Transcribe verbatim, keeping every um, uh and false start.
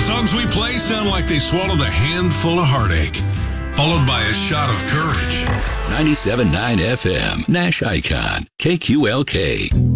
songs we play sound like they swallowed a handful of heartache, followed by a shot of courage. ninety-seven point nine F M, Nash Icon, K Q L K.